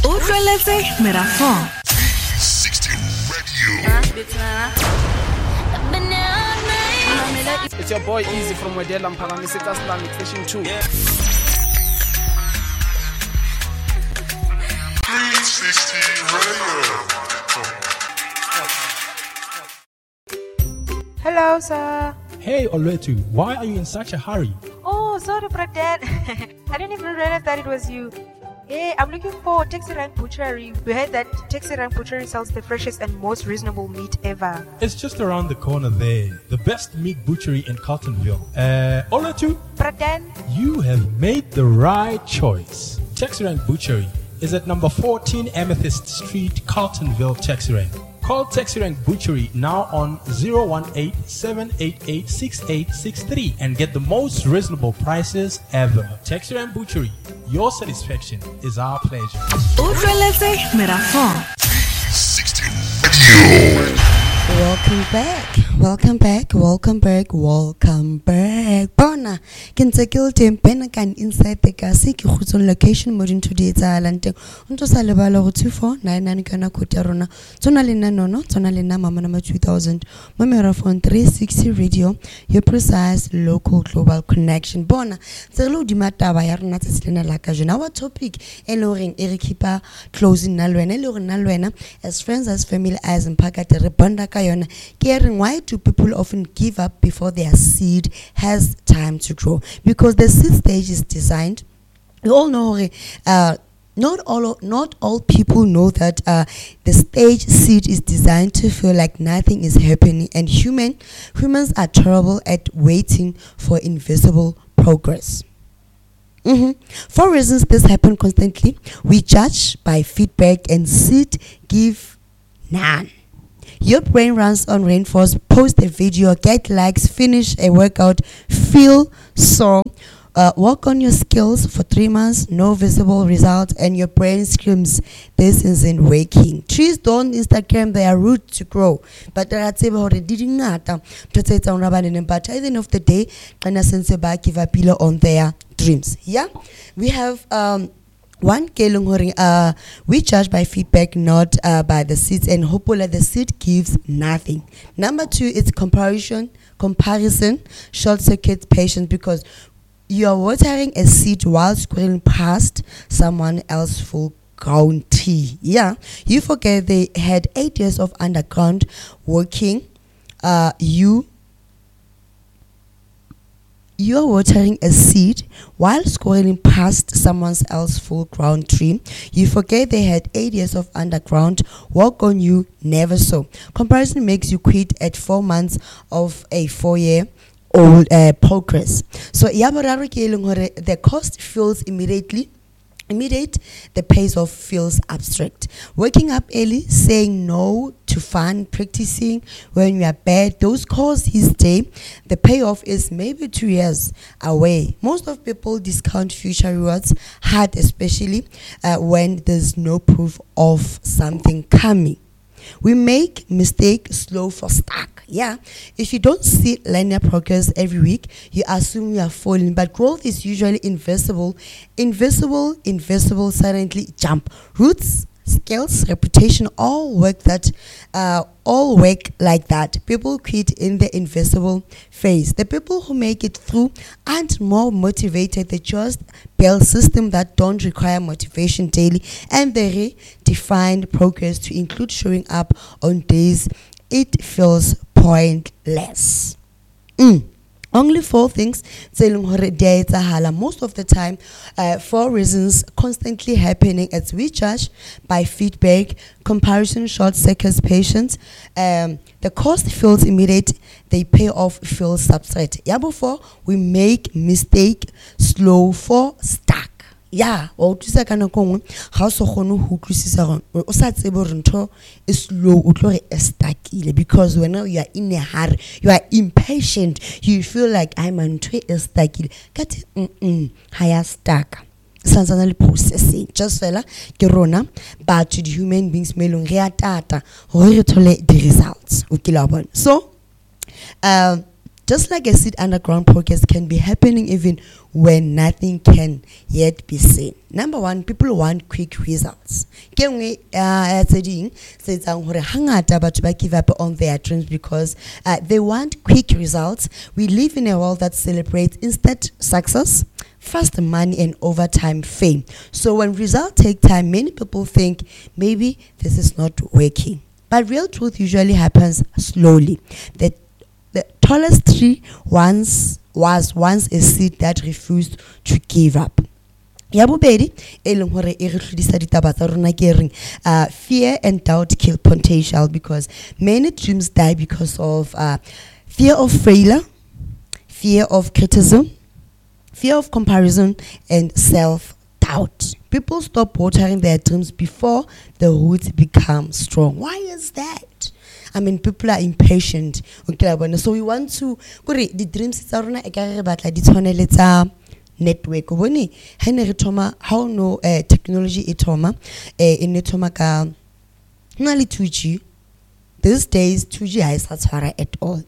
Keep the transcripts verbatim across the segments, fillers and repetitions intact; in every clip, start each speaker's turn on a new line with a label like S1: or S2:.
S1: Utlweletse Merafong.
S2: sixteen Radio.
S3: It's your boy Easy from Wedela Mpangamiseka Islamic Station two.
S2: three sixty Radio.
S4: Hello, sir.
S5: Hey, Olwetu, why are you in such a hurry?
S4: Oh, sorry, Brad. I didn't even realize that it was you. Hey, I'm looking for Taxi Rank Butchery. We heard that Taxi Rank Butchery sells the freshest and most reasonable meat ever.
S5: It's just around the corner there. The best meat butchery in Carltonville. Uh, Olwetu,
S4: Brad,
S5: you have made the right choice. Texirang Butchery is at number fourteen Amethyst Street, Carltonville, Texirang. Call Texirang Butchery now on zero one eight, seven eight eight, six eight six three and get the most reasonable prices ever. Texirang Butchery, your satisfaction is our pleasure.
S1: Utlweletse Merafong.
S2: sixteen Radio.
S6: Welcome back, welcome back, welcome back, welcome back. Bona, can take your team penakan inside the kasi ki khutson location modin to the Zalante. Unto Salabalo two four nine nine kana Kotarona. Tonalina nono, tonalina mama number two thousand. Merafong three sixty Radio, your precise local global connection. Bona, Zelo di mataba yarna tsilena lakajana. Our topic, Eloring Erikipa closing Nalwena, Eloring Nalwena, as friends, as family, as in Pakate Rebanda. Caring, why do people often give up before their seed has time to grow? Because the seed stage is designed. We all know uh, not all not all people know that uh, the stage seed is designed to feel like nothing is happening, and human humans are terrible at waiting for invisible progress. Mm-hmm. For reasons this happens constantly, we judge by feedback and seed give none. Your brain runs on reinforce, post a video, get likes, finish a workout, feel sore, uh, work on your skills for three months, no visible results, and your brain screams, this isn't working. Trees don't Instagram their root to grow, but there are people who didn't to say it's on Rabanin, but at the end of the day, Kana Senseba give a pillow on their dreams. Yeah, we have um One, uh, we judge by feedback, not uh, by the seeds, and hopefully the seed gives nothing. Number two, it's comparison, comparison, short circuit patience, because you are watering a seed while scrolling past someone else's full grown tree. Yeah, you forget they had eight years of underground working. Uh, you. You're watering a seed while scrolling past someone else's full ground tree. You forget they had eight years of underground work on you, never so. Comparison makes you quit at four months of a four-year old uh, progress. So the cost feels immediately Immediate, the pace of feels abstract. Waking up early, saying no to fun, practicing when you are bad, those cause his day. The payoff is maybe two years away. Most of people discount future rewards hard, especially uh, when there's no proof of something coming. We make mistake slow for stuck. Yeah, if you don't see linear progress every week, you assume you are falling. But growth is usually invisible, invisible, invisible. Suddenly jump. Roots, skills, reputation, all work that, uh, all work like that. People quit in the invisible phase. The people who make it through aren't more motivated. They just build systems that don't require motivation daily, and they redefine progress to include showing up on days it feels pointless. Mm. Only four things most of the time, uh, four reasons constantly happening as we judge by feedback, comparison, short circuits, patience. Um, the cost feels immediate, the payoff feels abstract. Yeah, before we make mistake slow for stuck. Yeah, o tsa kana kongwe ga o se gone ho utlwisisa gore o sa tsebe gore ntho e slow o tlo re stuckile, because when you are in a hurry, you are impatient, you feel like I'm ntho e stuckile kati mm ha ya stuck santsana processing just fela ke rona but the human beings melong re atata gore re thole the results o kila bona. So um Just like a seed underground progress can be happening even when nothing can yet be seen. Number one, people want quick results. Ke nngwe uh, tse ding se etsang hore hangata batho ba give up on their dreams because uh, they want quick results. We live in a world that celebrates instant success, fast money, and overtime fame. So when results take time, many people think maybe this is not working. But real truth usually happens slowly. The, the tallest tree once was once a seed that refused to give up. Ya bobedi e leng hore e re hlodisa ditaba tsa rona ke reng uh, fear and doubt kill potential, because many dreams die because of uh, fear of failure, fear of criticism, fear of comparison, and self-doubt. People stop watering their dreams before the roots become strong. Why is that? I mean, people are impatient. Okay, so we want to kore the dreams tsa rona e ka re batla di tshwanele tsa network. Bone ha ne re thoma how no uh, technology e thoma eh e ne thoma ka na le two G. These days two G ha e sa tshwara at all.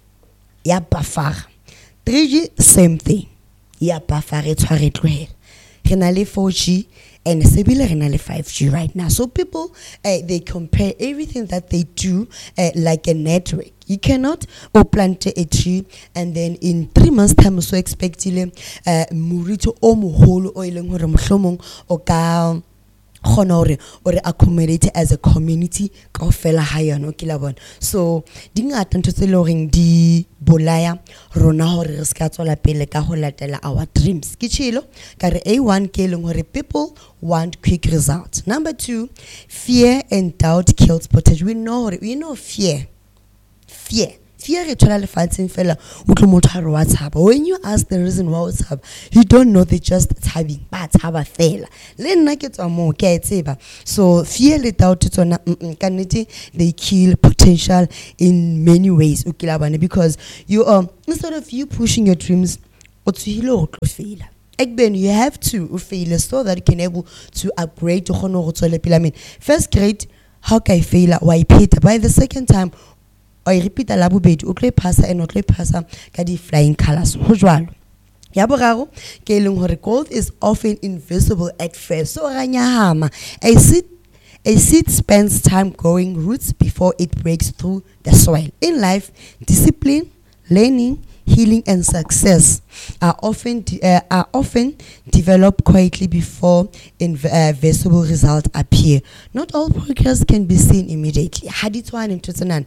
S6: Ya buffer. three G same thing. Ya buffer e tshware tlohela. Renale four G and sebile renale five G right now. So people uh, they compare everything that they do uh, like a network. You cannot or plant a tree and then in three months time so expect ile uh, murito o moholo o ileng hore mohlomong o ka honore or accommodate as a community kaofela ha yona ke la bona. So dingata ntho tse loreng di bolaya rona hore re ska tswela pele ka ho latela our dreams. Ke chilo ka re A one ke leng hore people want quick results. Number two, fear and doubt kills potential. We know we know fear fear fear re thola lefatsheng fela o tlo motho ha re wa tshaba. When you ask the reason why o tshaba, you don't know, they just tshabing ba tshaba fela. Le nna ke tswa mo ke a tseba. So fear le doubt tsona ka nnete they kill potential in many ways, okay la bana, because you um instead of you pushing your dreams o tshile o tlo fela. Ekben you have to fail so that you can able to upgrade to kgona go tswela pele. I mean first grade how can I fail why Peter by the second time I repeat a la bobedi o tlo passa and o tlo passa ka di flying colors ho jwalo. Ya boraro ke leng hore gold is often invisible at first. So ranyahama a seed a seed spends time growing roots before it breaks through the soil. In life, discipline, learning, healing, and success are often de- uh, are often developed quietly before inv- uh, visible results appear. Not all progress can be seen immediately. Haditwan and Tutanan.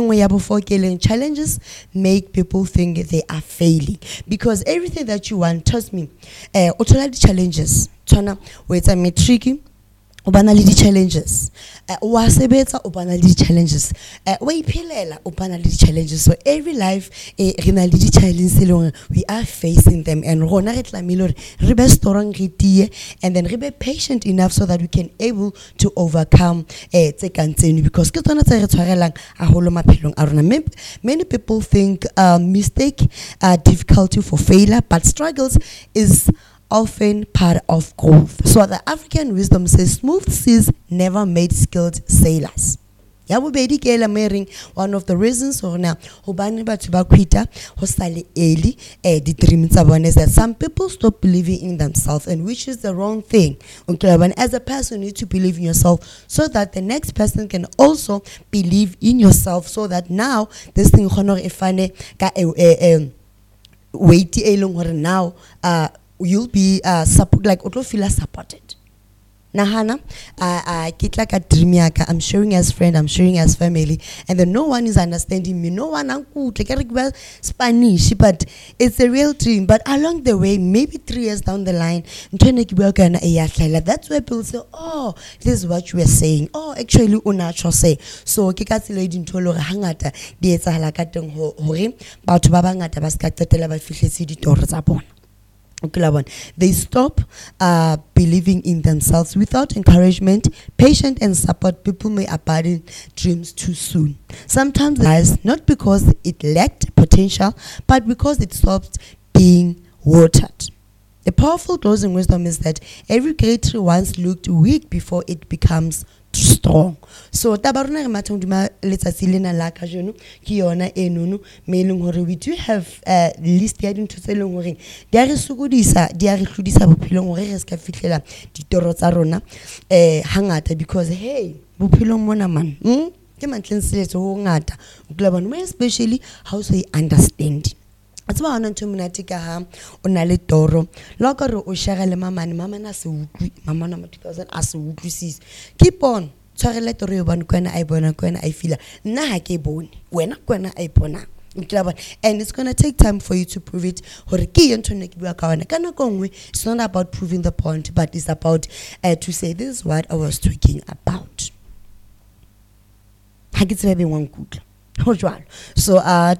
S6: Challenges make people think they are failing because everything that you want, trust me, uh, challenges. Twana, wait, I'm tricky. Ubana li challenges. Wa sebetsa ubana li challenges. Wa iphelela ubana li challenges. So every life eh rena li challenges long we are facing them, and rona re tlamile re be strong re tie and then re be patient enough so that we can able to overcome eh tse kantseni, because ke tsona tse re tshwarelang a holo maphelong a rona. Many people think uh, mistake uh, difficulty for failure, but struggles is often part of growth. So the African wisdom says smooth seas never made skilled sailors. Ya bobedi ke la mering one of the reasons or na hobane batho ba kwita ho sale eli eh di dreams tsa bona is that some people stop believing in themselves, and which is the wrong thing. Okay, when as a person you need to believe in yourself so that the next person can also believe in yourself, so that now this thing honor ifane ka eh wait e long hore now uh you'll be uh support like otlo feel supported. Nahana, I get like a dream yaka. I'm sharing as friend, I'm sharing as family, and then no one is understanding me. No one uncle like well Spanish, but it's a real dream. But along the way, maybe three years down the line, that's where people say, "Oh, this is what you were saying." Oh, actually, unnatural say. So, kikasi lady ntolo hangata dietsa halakateng ho hore batho ba bangata ba ska qetela ba fihletse ditoro tsa bona. They stop uh, believing in themselves. Without encouragement, patience, and support, people may abandon dreams too soon. Sometimes lies not because it lacked potential, but because it stopped being watered. The powerful closing wisdom is that every great tree once looked weak before it becomes strong. So taba rona re matha hodima letsatsi lena la ka jeno ke yona enunu me leng hore we do have a list ya dintho tse leng hore di a re sokodisa di a re hlodisa bophelong hore re ska fihlela ditoro tsa rona eh hangata because hey bophelong mona man hm ke mantleng seletso ho ngata o tla bona especially how so you understand. It's about on to Munatica ham on a little Locker or Shara Mamma Mamma as a Mamma number two thousand as a wood sees. Keep on. Sorry, let the ribbon when I bona when I feel na ke bone when when I pona. And it's gonna take time for you to prove it. It's not about proving the point, but it's about uh, to say this is what I was talking about. One good. So, uh,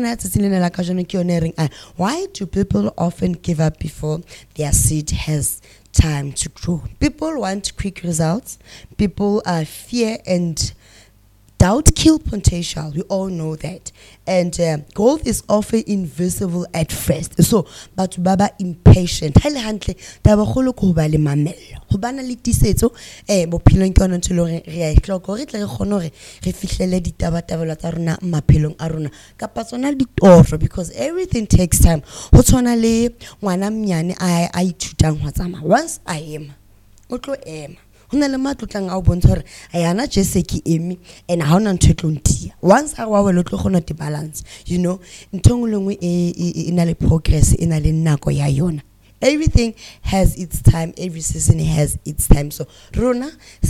S6: why do people often give up before their seed has time to grow? People want quick results. People uh, fear and doubt kill potential. We all know that. And uh, growth is often invisible at first. So, but baba impatient. Hale hantle taba kholo ko ba le mamello. Ho bana le tisetso eh bophelong ke ona ntlo re re tlhoko re tle re kgone re re fihlele ditaba tabela tsa rona maphelong a rona kapa tsona ditoro because everything takes time. Ho tshwana le ngwana mnyane a a ithutang ho tsamaya. Once I am o tlo ema hona le matlotlang a o bontsha hore ayana jese ke emi and ha ona ntho tlontia once a wa wele tlo gona di balance you know ntho ngwe e ina le progress ina le nako ya yona. Everything has its time. Every season has its time. So, Rona,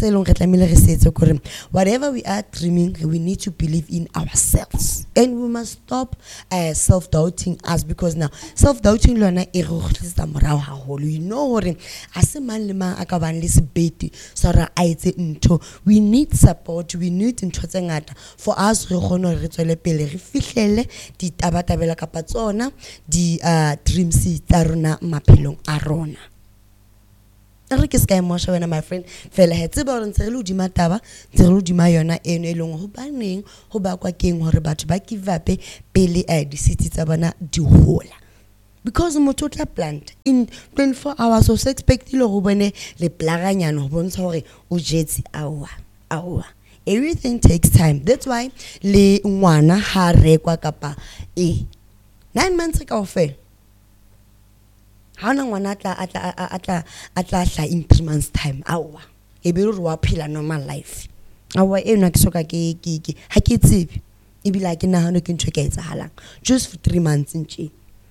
S6: whatever we are dreaming, we need to believe in ourselves, and we must stop uh, self-doubting us because now self-doubting, you know, we need support. We need for us the uh, dreams arona re ke ska emosha wena my friend fela he tseba hore ntse re lo dima taba ntse re lo dima yona eno e leng ho baneng ho ba kwa keng hore batho ba give up pele a di city tsa bona di hola because motho tla plant in twenty-four hours o se expect ile go bone le plaganyana ho bontsha hore o jetsi awa awa. Everything takes time. That's why le ngwana ha rekwa kapa e nine months ka ofela how long one atla atla atla atla atla in three months time awa e be re wa phela normal life awa e nna ke soka ke ke ke ha ke tsebe e bila ke nahana ke ntho ke etsahalang just for three months nje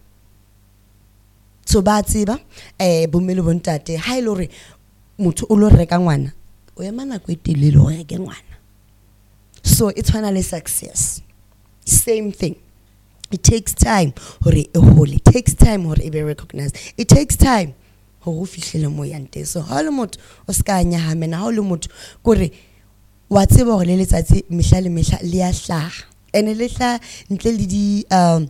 S6: so ba tseba eh bomelo bontate ha ile hore motho o lo reka ngwana o ema na go etelele ho reka ngwana so it's finally success same thing. It takes time hore e hole. It takes time hore e be recognized. It takes time hore o fihlele mo yante. So ha le motho o ska nya ha mena ha le motho kore wa tseba hore le letsatsi mehla le mehla le a hlaga ene le hla ntle le di um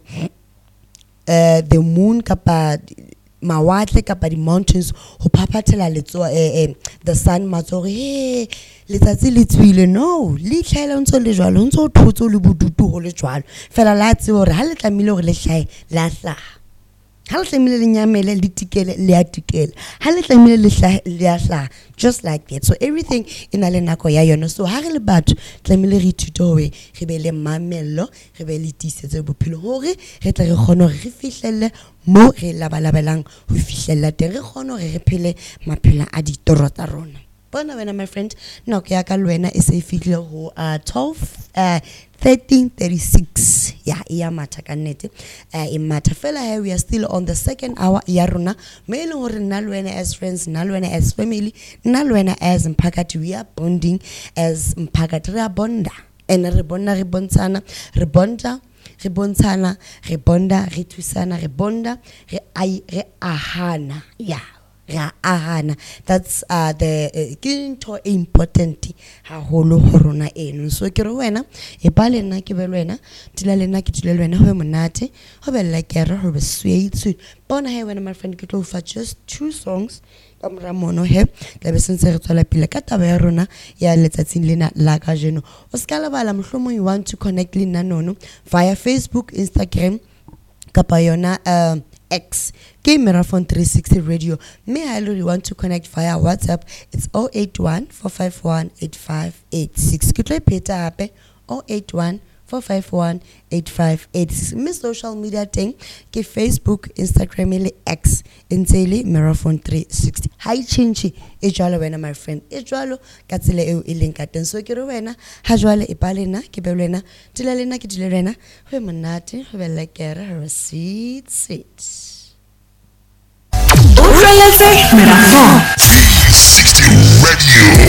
S6: uh the moon kapa mawatle kapa di mountains ho phaphathela letso eh the sun matsore he letsatsi le tswile no le tlhaela ntse le jwalo ntse o thotse le bodutu ho le jwalo fela la tse hore ha le tlamile hore le hlae la hlaga ha le tlamile le nyamele le tikele le a tikela ha le tlamile le hlae le a hlaga just like that. So everything ina le nako ya yona so ha re le batho tlamile re ithute ho re be le mamello re be le tisetse bophelo hore re tle re kgone re fihlelle mo re labalabelang ho fihlella teng re kgone re re phele maphela a ditoro tsa rona. Bona wena my friend nako ya ka lwena e se fihle ho uh, twelve uh, thirteen thirty-six yeah ya matha ka nnete uh, e matha fela here we are still on the second hour ya rona me le hore nna lwena as friends nna lwena as family nna lwena as mphakathi we are bonding as mphakathi re bonda and re bonna re bontshana re bonda re bontshana re bonda re thusana re bonda re ai re ahana yeah ya ahana that's uh the kinto uh, important ha holo horona eno so ke re wena e ba le nna ke be le wena dila le nna ke dile le wena ho monate ho be like ya re ho be sweet bona he wena my friend ke tlo fa just two songs ka moramono he tla be sentse re tswela pele ka taba ya rona ya letsatsing lena la ka jeno o ska la bala mohlomo you want to connect le nna nono via Facebook Instagram kapa yona uh, X. Ke Marathon three sixty Radio. Me highly you want to connect via WhatsApp. It's zero eight one four five one eight five eight six. Ke tlo ipeta hape zero eight one four five one eight five eight six. Me social media thing ke Facebook, Instagram le X intele Marathon three sixty. Hi chinchi e jwalo wena my friend. E jwalo ka tsela eo e leng ka teng. So ke re wena ha jwale e palena ke be lena tile lena ke dile lena ho monate ho be lekere ho sit sit.
S1: Ultraletse Marathon.
S2: V sixty Radio.